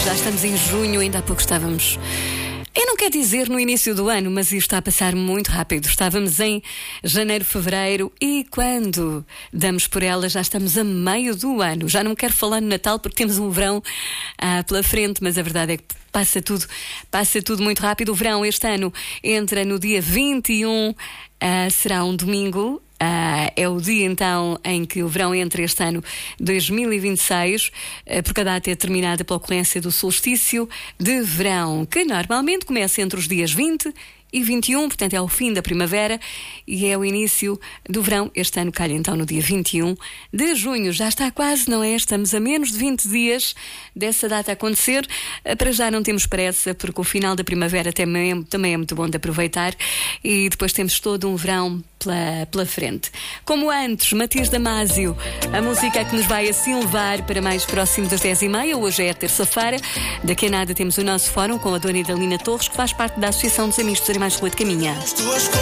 Já estamos em junho, ainda há pouco estávamos. Eu não quero dizer no início do ano, mas isto está a passar muito rápido. Estávamos em janeiro, fevereiro e quando damos por ela já estamos a meio do ano. Já não quero falar no Natal porque temos um verão pela frente, mas a verdade é que passa tudo muito rápido. O verão este ano entra no dia 21, será um domingo. É o dia então em que o verão entra este ano 2026, porque a data é determinada pela ocorrência do solstício de verão, que normalmente começa entre os dias 20 e 21, portanto é o fim da primavera e é o início do verão. Este ano calha então no dia 21 de junho. Já está quase, não é? Estamos a menos de 20 dias dessa data acontecer. Para já não temos pressa, porque o final da primavera também é muito bom de aproveitar e depois temos todo um verão pela frente. Como antes, Matias Damasio, a música que nos vai assim levar para mais próximo das 10h30. Hoje é terça-feira. Daqui a nada temos o nosso fórum com a dona Idalina Torres, que faz parte da Associação dos Amigos dos Animais de Rua de Caminha.